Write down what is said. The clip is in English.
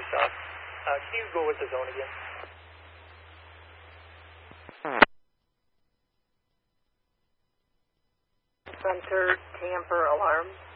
south. Can you go with the zone again? Center, Tamper, alarm.